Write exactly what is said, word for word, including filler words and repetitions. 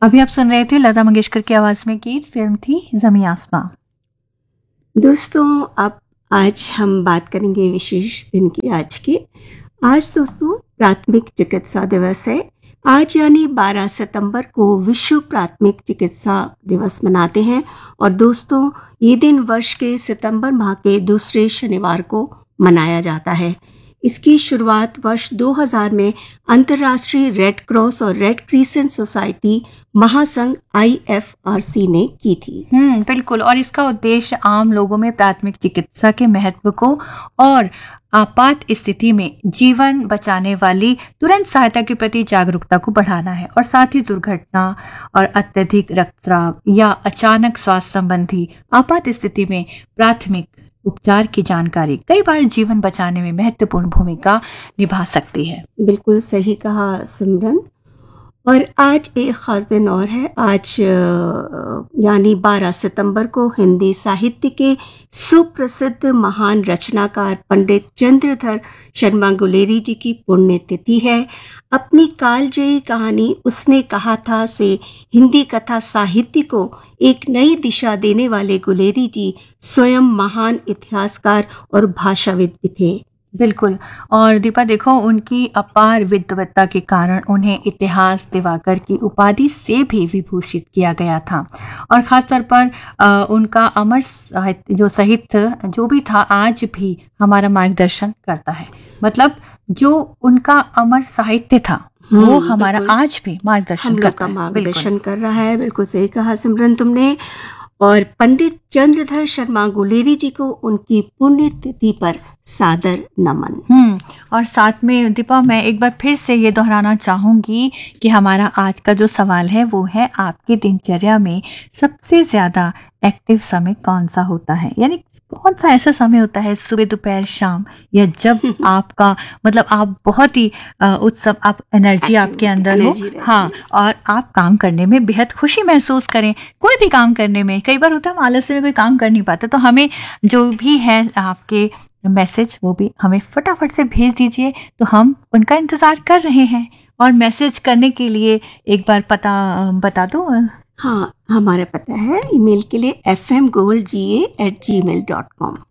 अभी आप सुन रहे थे लता मंगेशकर की आवाज में गीत, फिल्म थी ज़मीं आसमां। दोस्तों अब आज हम बात करेंगे विशेष दिन की। आज की आज दोस्तों प्राथमिक चिकित्सा दिवस है। आज यानी बारह सितंबर को विश्व प्राथमिक चिकित्सा दिवस मनाते हैं। और दोस्तों ये दिन वर्ष के सितंबर माह के दूसरे शनिवार को मनाया जाता है। इसकी शुरुआत वर्ष दो हज़ार में अंतर्राष्ट्रीय रेड क्रॉस और रेड क्रिसेंट सोसाइटी महासंघ आई एफ आर सी ने की थी। हम्म बिल्कुल। और इसका उद्देश्य आम लोगों में प्राथमिक चिकित्सा के महत्व को और आपात स्थिति में जीवन बचाने वाली तुरंत सहायता के प्रति जागरूकता को बढ़ाना है। और साथ ही दुर्घटना और अत्यधिक रक्तस्राव या अचानक स्वास्थ्य संबंधी आपात स्थिति में प्राथमिक उपचार की जानकारी कई बार जीवन बचाने में महत्वपूर्ण भूमिका निभा सकती है। बिल्कुल सही कहा सिमरन। और आज एक खास दिन और है। आज यानी बारह सितंबर को हिंदी साहित्य के सुप्रसिद्ध महान रचनाकार पंडित चंद्रधर शर्मा गुलेरी जी की पुण्यतिथि है। अपनी कालजयी कहानी उसने कहा था से हिंदी कथा साहित्य को एक नई दिशा देने वाले गुलेरी जी स्वयं महान इतिहासकार और भाषाविद भी थे। बिल्कुल। और दीपा देखो, उनकी अपार विद्वत्ता के कारण उन्हें इतिहास दिवाकर की उपाधि से भी विभूषित किया गया था। और ख़ास तौर पर आ, उनका अमर साहित्य जो साहित्य जो भी था आज भी हमारा मार्गदर्शन करता है। मतलब जो उनका अमर साहित्य था वो हमारा आज भी मार्गदर्शन करता है, मार्गदर्शन कर रहा है। बिल्कुल सही कहा सिमरन तुमने। और पंडित चंद्रधर शर्मा गुलेरी जी को उनकी पुण्यतिथि पर सादर नमन। हम्म और साथ में दीपा मैं एक बार फिर से ये दोहराना चाहूँगी कि हमारा आज का जो सवाल है वो है, आपकी दिनचर्या में सबसे ज़्यादा एक्टिव समय कौन सा होता है? यानी कौन सा ऐसा समय होता है, सुबह दोपहर शाम, या जब आपका मतलब आप बहुत ही उत्सव आप एनर्जी आपके अंदर हो, हाँ, और आप काम करने में बेहद खुशी महसूस करें। कोई भी काम करने में कई बार होता है हम आलस्य में कोई काम कर नहीं पाते, तो हमें जो भी है आपके मैसेज वो भी हमें फटाफट से भेज दीजिए, तो हम उनका इंतज़ार कर रहे हैं। और मैसेज करने के लिए एक बार पता बता दो। हाँ, हमारा पता है ईमेल के लिए एफ एम गोल्ड जी ए एट जी मेल डॉट कॉम।